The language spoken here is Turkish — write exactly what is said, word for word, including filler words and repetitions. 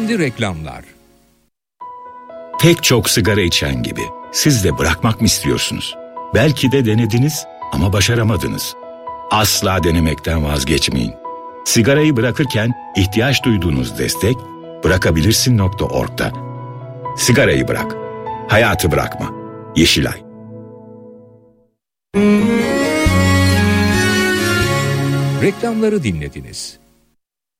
Şimdi reklamlar. Pek çok sigara içen gibi siz de bırakmak mı istiyorsunuz? Belki de denediniz ama başaramadınız. Asla denemekten vazgeçmeyin. Sigarayı bırakırken ihtiyaç duyduğunuz destek bırakabilirsin nokta org'da. Sigarayı bırak. Hayatı bırakma. Yeşilay. Reklamları dinlediniz.